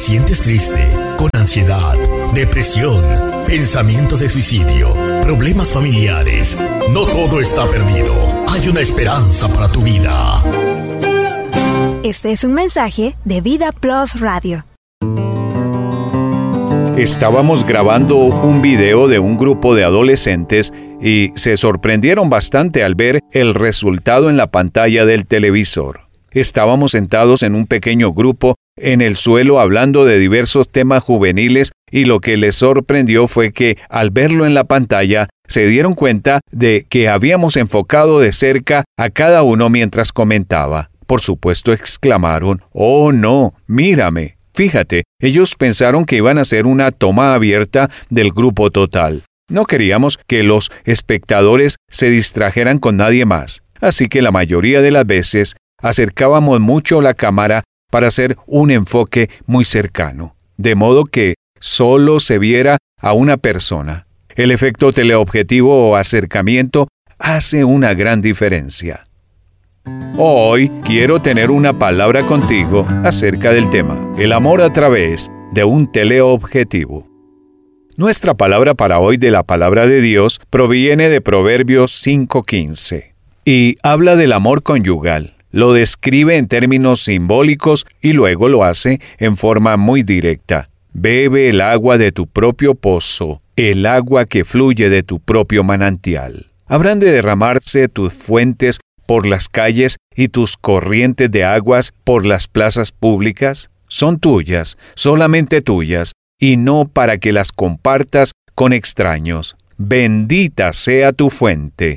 sientes triste, con ansiedad, depresión, pensamientos de suicidio, problemas familiares, no todo está perdido. Hay una esperanza para tu vida. Este es un mensaje de Vida Plus Radio. Estábamos grabando un video de un grupo de adolescentes y se sorprendieron bastante al ver el resultado en la pantalla del televisor. Estábamos sentados en un pequeño grupo en el suelo hablando de diversos temas juveniles y lo que les sorprendió fue que al verlo en la pantalla se dieron cuenta de que habíamos enfocado de cerca a cada uno mientras comentaba. Por supuesto exclamaron: «¡Oh no! ¡Mírame!». Fíjate, ellos pensaron que iban a hacer una toma abierta del grupo total. No queríamos que los espectadores se distrajeran con nadie más, así que la mayoría de las veces acercábamos mucho la cámara para hacer un enfoque muy cercano, de modo que solo se viera a una persona. El efecto teleobjetivo o acercamiento hace una gran diferencia. Hoy quiero tener una palabra contigo acerca del tema, el amor a través de un teleobjetivo. Nuestra palabra para hoy de la palabra de Dios proviene de Proverbios 5:15 y habla del amor conyugal. Lo describe en términos simbólicos y luego lo hace en forma muy directa. Bebe el agua de tu propio pozo, el agua que fluye de tu propio manantial. Habrán de derramarse tus fuentes por las calles y tus corrientes de aguas por las plazas públicas. Son tuyas, solamente tuyas, y no para que las compartas con extraños. Bendita sea tu fuente.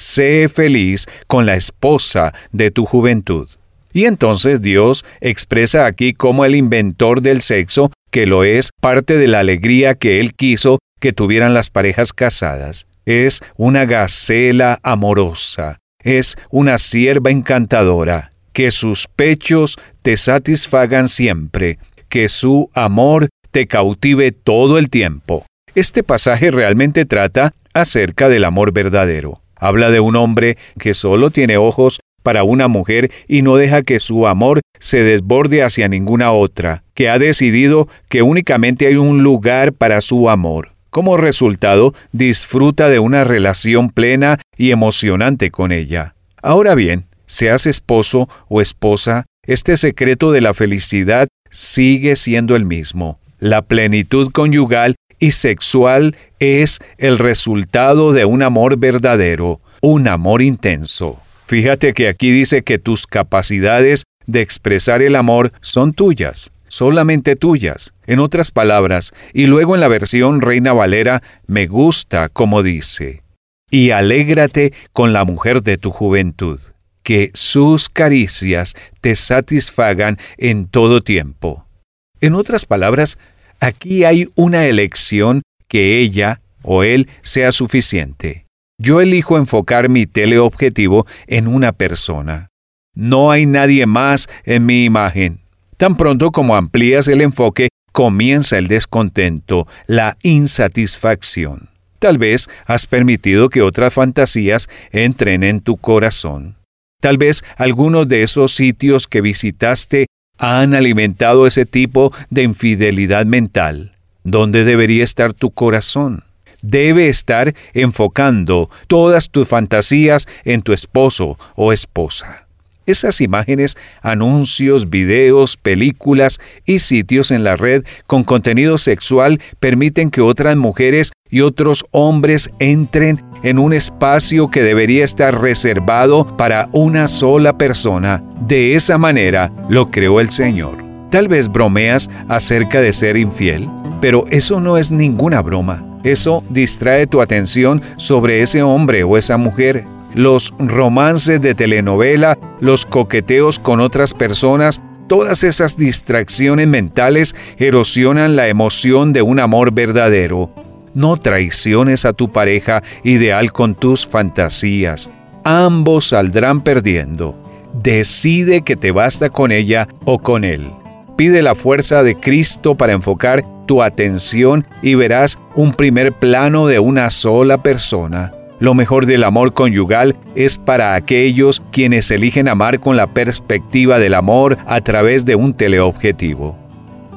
Sé feliz con la esposa de tu juventud. Y entonces Dios expresa aquí cómo el inventor del sexo, que lo es parte de la alegría que Él quiso que tuvieran las parejas casadas. Es una gacela amorosa. Es una sierva encantadora, que sus pechos te satisfagan siempre, que su amor te cautive todo el tiempo. Este pasaje realmente trata acerca del amor verdadero. Habla de un hombre que solo tiene ojos para una mujer y no deja que su amor se desborde hacia ninguna otra, que ha decidido que únicamente hay un lugar para su amor. Como resultado, disfruta de una relación plena y emocionante con ella. Ahora bien, seas esposo o esposa, este secreto de la felicidad sigue siendo el mismo. La plenitud conyugal y sexual es el resultado de un amor verdadero, un amor intenso. Fíjate que aquí dice que tus capacidades de expresar el amor son tuyas. Solamente tuyas. En otras palabras, y luego en la versión Reina Valera, me gusta como dice: y alégrate con la mujer de tu juventud, que sus caricias te satisfagan en todo tiempo. En otras palabras, aquí hay una elección que ella o él sea suficiente. Yo elijo enfocar mi teleobjetivo en una persona. No hay nadie más en mi imagen. Tan pronto como amplías el enfoque, comienza el descontento, la insatisfacción. Tal vez has permitido que otras fantasías entren en tu corazón. Tal vez algunos de esos sitios que visitaste han alimentado ese tipo de infidelidad mental. ¿Dónde debería estar tu corazón? Debe estar enfocando todas tus fantasías en tu esposo o esposa. Esas imágenes, anuncios, videos, películas y sitios en la red con contenido sexual permiten que otras mujeres y otros hombres entren en un espacio que debería estar reservado para una sola persona. De esa manera lo creó el Señor. Tal vez bromeas acerca de ser infiel, pero eso no es ninguna broma. Eso distrae tu atención sobre ese hombre o esa mujer. Los romances de telenovela, los coqueteos con otras personas, todas esas distracciones mentales erosionan la emoción de un amor verdadero. No traiciones a tu pareja ideal con tus fantasías. Ambos saldrán perdiendo. Decide que te basta con ella o con él. Pide la fuerza de Cristo para enfocar tu atención y verás un primer plano de una sola persona. Lo mejor del amor conyugal es para aquellos quienes eligen amar con la perspectiva del amor a través de un teleobjetivo.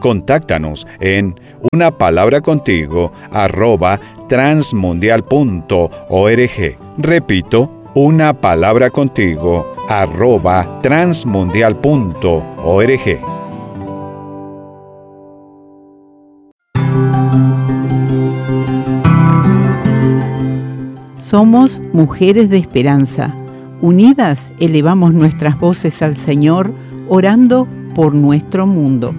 Contáctanos en unapalabracontigo@transmundial.org. Repito, unapalabracontigo@transmundial.org. Somos mujeres de esperanza. Unidas elevamos nuestras voces al Señor, orando por nuestro mundo.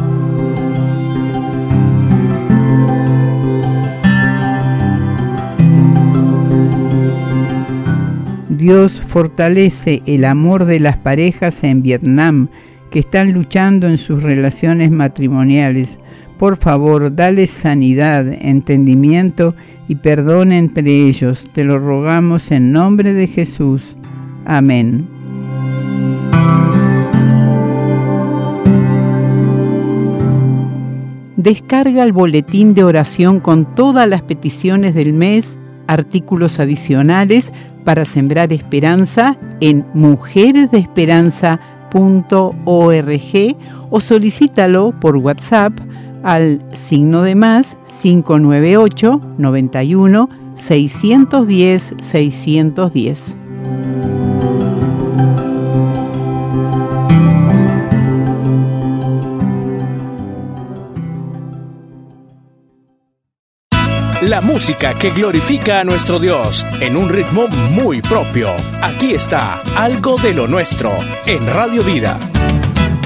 Dios fortalece el amor de las parejas en Vietnam que están luchando en sus relaciones matrimoniales. Por favor, dales sanidad, entendimiento y perdón entre ellos. Te lo rogamos en nombre de Jesús. Amén. Descarga el boletín de oración con todas las peticiones del mes, artículos adicionales para sembrar esperanza en mujeresdeesperanza.org o solicítalo por WhatsApp al +, 598 91 610 610. La música que glorifica a nuestro Dios en un ritmo muy propio. Aquí está Algo de lo Nuestro en Radio Vida.